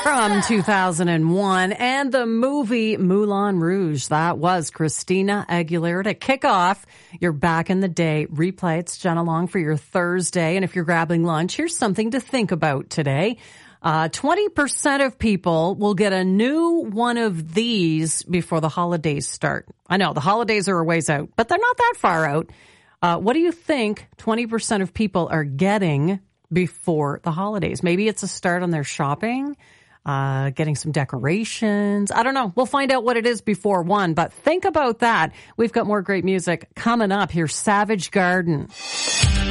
From 2001 and the movie Moulin Rouge. That was Christina Aguilera to kick off your Back in the Day replay. It's Jenna Long for your Thursday. And if you're grabbing lunch, here's something to think about today. 20% of people will get a new one of these before the holidays start. I know the holidays are a ways out, but they're not that far out. What do you think 20% of people are getting before the holidays? Maybe it's a start on their shopping, getting some decorations. I don't know. We'll find out what it is before 1, but think about that. We've got more great music coming up. Here's Savage Garden.